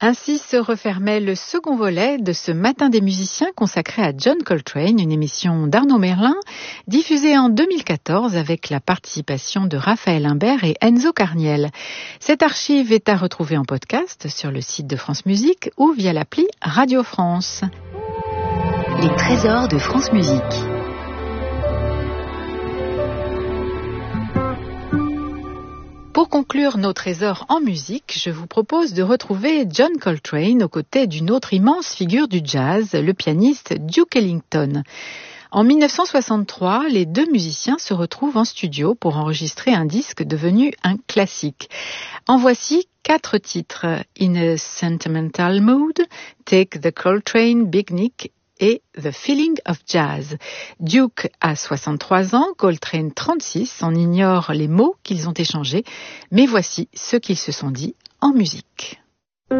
Ainsi se refermait le second volet de ce Matin des musiciens consacré à John Coltrane, une émission d'Arnaud Merlin, diffusée en 2014 avec la participation de Raphaël Imbert et Enzo Carniel. Cette archive est à retrouver en podcast sur le site de France Musique ou via l'appli Radio France. Les trésors de France Musique. Pour conclure nos trésors en musique, je vous propose de retrouver John Coltrane aux côtés d'une autre immense figure du jazz, le pianiste Duke Ellington. En 1963, les deux musiciens se retrouvent en studio pour enregistrer un disque devenu un classique. En voici 4 titres: In a Sentimental Mood, Take the Coltrane Big Nick et The Feeling of Jazz. Duke a 63 ans, Coltrane 36, on ignore les mots qu'ils ont échangés, mais voici ce qu'ils se sont dit en musique.